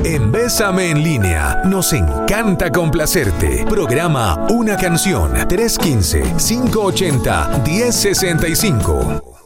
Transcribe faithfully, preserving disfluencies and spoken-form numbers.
En Bésame en Línea, nos encanta complacerte. Programa Una Canción, tres uno cinco, cinco ocho cero, uno cero seis cinco.